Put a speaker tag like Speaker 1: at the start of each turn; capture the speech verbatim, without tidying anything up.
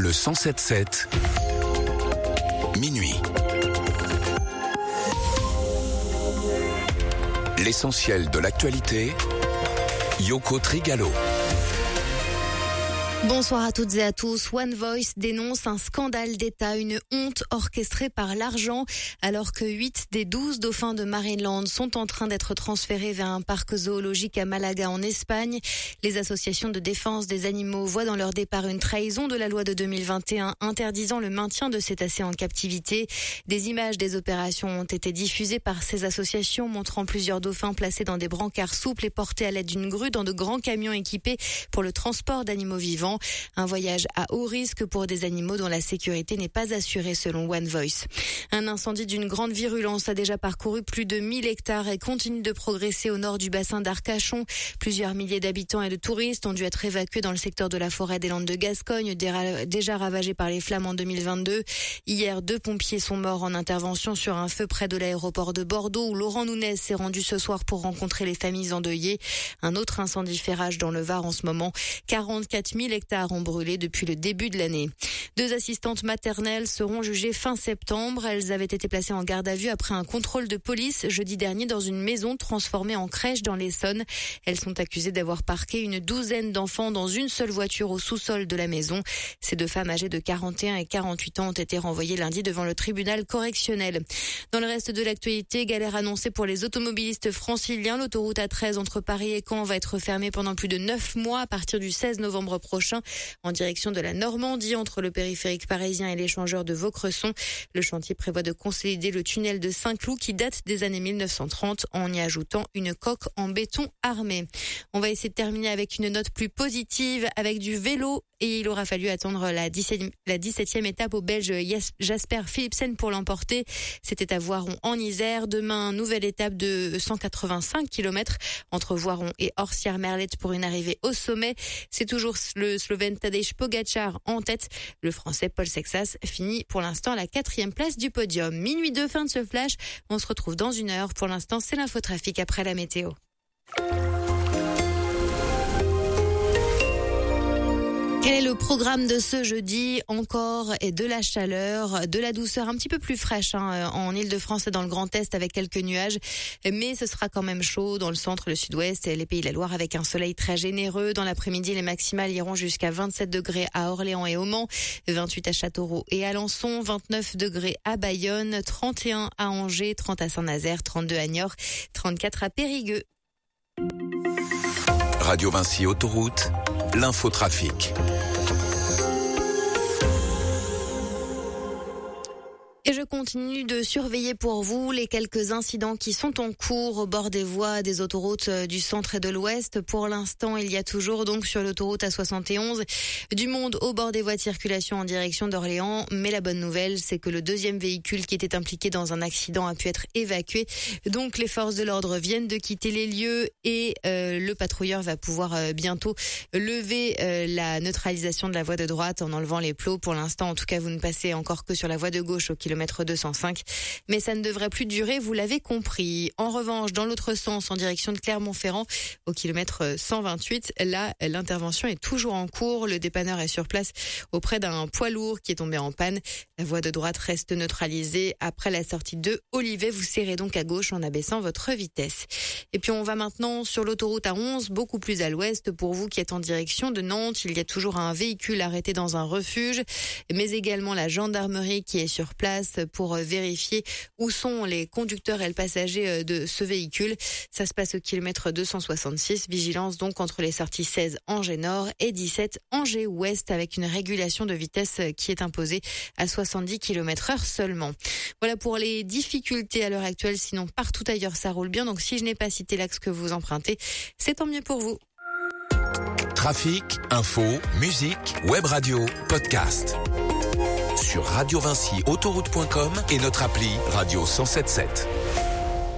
Speaker 1: Le cent sept sept, minuit. L'essentiel de l'actualité, Yoko Trigalo.
Speaker 2: Bonsoir à toutes et à tous. One Voice dénonce un scandale d'État, une honte orchestrée par l'argent, alors que huit des douze dauphins de Marineland sont en train d'être transférés vers un parc zoologique à Malaga en Espagne. Les associations de défense des animaux voient dans leur départ une trahison de la loi de deux mille vingt et un interdisant le maintien de cétacés en captivité. Des images des opérations ont été diffusées par ces associations, montrant plusieurs dauphins placés dans des brancards souples et portés à l'aide d'une grue dans de grands camions équipés pour le transport d'animaux vivants. Un voyage à haut risque pour des animaux dont la sécurité n'est pas assurée selon One Voice. Un incendie d'une grande virulence a déjà parcouru plus de mille hectares et continue de progresser au nord du bassin d'Arcachon. Plusieurs milliers d'habitants et de touristes ont dû être évacués dans le secteur de la forêt des Landes de Gascogne, déjà ravagé par les flammes en deux mille vingt-deux. Hier, deux pompiers sont morts en intervention sur un feu près de l'aéroport de Bordeaux où Laurent Nunez s'est rendu ce soir pour rencontrer les familles endeuillées. Un autre incendie fait rage dans le Var en ce moment. quarante-quatre mille hectares ont brûlé depuis le début de l'année. Deux assistantes maternelles seront jugées fin septembre. Elles avaient été placées en garde à vue après un contrôle de police jeudi dernier dans une maison transformée en crèche dans l'Essonne. Elles sont accusées d'avoir parqué une douzaine d'enfants dans une seule voiture au sous-sol de la maison. Ces deux femmes âgées de quarante et un et quarante-huit ans ont été renvoyées lundi devant le tribunal correctionnel. Dans le reste de l'actualité, galère annoncée pour les automobilistes franciliens. L'autoroute A treize entre Paris et Caen va être fermée pendant plus de neuf mois à partir du seize novembre prochain en direction de la Normandie entre le périphérique parisien et l'échangeur de Vaucresson. Le chantier prévoit de consolider le tunnel de Saint-Cloud qui date des années mille neuf cent trente en y ajoutant une coque en béton armé. On va essayer de terminer avec une note plus positive avec du vélo. Et il aura fallu attendre la dix-septième étape au Belge Jasper Philipsen pour l'emporter. C'était à Voiron en Isère. Demain, nouvelle étape de cent quatre-vingt-cinq kilomètres entre Voiron et Orsières-Merlette pour une arrivée au sommet. C'est toujours le Slovène Tadej Pogačar en tête. Le Français Paul Sexas finit pour l'instant à la quatrième place du podium. Minuit deux, fin de ce flash. On se retrouve dans une heure. Pour l'instant, c'est l'infotrafic après la météo. Quel est le programme de ce jeudi? Encore et de la chaleur, de la douceur un petit peu plus fraîche hein, en Ile-de-France et dans le Grand Est avec quelques nuages. Mais ce sera quand même chaud dans le centre, le sud-ouest et les Pays de la Loire avec un soleil très généreux. Dans l'après-midi, les maximales iront jusqu'à vingt-sept degrés à Orléans et au Mans, vingt-huit à Châteauroux et Alençon, vingt-neuf degrés à Bayonne, trente et un à Angers, trente à Saint-Nazaire, trente-deux à Niort, trente-quatre à Périgueux.
Speaker 1: Radio Vinci Autoroute, l'infotrafic.
Speaker 2: Et je continue de surveiller pour vous les quelques incidents qui sont en cours au bord des voies des autoroutes du centre et de l'ouest. Pour l'instant, il y a toujours donc sur l'autoroute A soixante et onze du monde au bord des voies de circulation en direction d'Orléans. Mais la bonne nouvelle, c'est que le deuxième véhicule qui était impliqué dans un accident a pu être évacué. Donc les forces de l'ordre viennent de quitter les lieux et euh, le patrouilleur va pouvoir euh, bientôt lever euh, la neutralisation de la voie de droite en enlevant les plots. Pour l'instant, en tout cas, vous ne passez encore que sur la voie de gauche au kilomètre deux cent cinq, mais ça ne devrait plus durer, vous l'avez compris. En revanche, dans l'autre sens, en direction de Clermont-Ferrand, au kilomètre cent vingt-huit, là, l'intervention est toujours en cours. Le dépanneur est sur place auprès d'un poids lourd qui est tombé en panne. La voie de droite reste neutralisée. Après la sortie de Olivet, vous serrez donc à gauche en abaissant votre vitesse. Et puis on va maintenant sur l'autoroute A onze, beaucoup plus à l'ouest. Pour vous qui êtes en direction de Nantes, il y a toujours un véhicule arrêté dans un refuge, mais également la gendarmerie qui est sur place pour vérifier où sont les conducteurs et le passager de ce véhicule. Ça se passe au kilomètre deux cent soixante-six. Vigilance donc entre les sorties seize Angers Nord et dix-sept Angers Ouest avec une régulation de vitesse qui est imposée à soixante-dix kilomètres heure seulement. Voilà pour les difficultés à l'heure actuelle. Sinon, partout ailleurs, ça roule bien. Donc si je n'ai pas cité l'axe que vous empruntez, c'est tant mieux pour vous.
Speaker 1: Trafic, info, musique, web radio, podcast. Sur radio vinci autoroute point com et notre appli Radio cent soixante-dix-sept.